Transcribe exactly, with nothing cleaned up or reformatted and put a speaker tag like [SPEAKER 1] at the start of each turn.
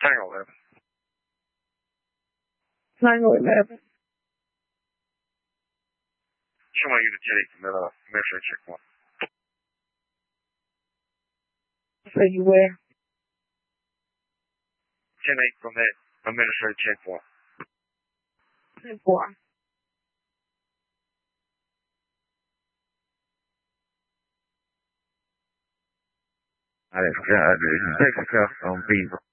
[SPEAKER 1] Tango eleven.
[SPEAKER 2] Tango eleven.
[SPEAKER 1] Show my unit ten eight from that, uh, military checkpoint.
[SPEAKER 2] So you where?
[SPEAKER 1] ten eight from that administrative checkpoint.
[SPEAKER 2] ten four.
[SPEAKER 3] I didn't, I didn't, six cuff on Beaver.